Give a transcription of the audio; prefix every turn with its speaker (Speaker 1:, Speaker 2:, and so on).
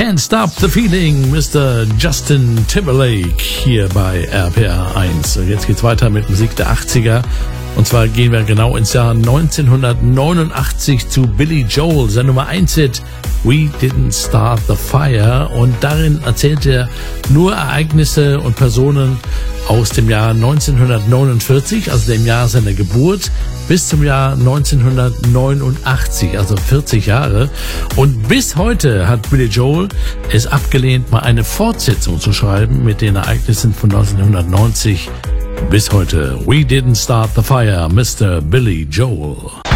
Speaker 1: Can't Stop the Feeling, Mr. Justin Timberlake hier bei RPR 1. Und jetzt geht's weiter mit Musik der 80er. Und zwar gehen wir genau ins Jahr 1989 zu Billy Joel, sein Nummer 1 Hit We Didn't Start the Fire. Und darin erzählt er nur Ereignisse und Personen aus dem Jahr 1949, also dem Jahr seiner Geburt, bis zum Jahr 1989, also 40 Jahre. Und bis heute hat Billy Joel es abgelehnt, mal eine Fortsetzung zu schreiben mit den Ereignissen von 1990 bis heute. We Didn't Start the Fire, Mr. Billy Joel.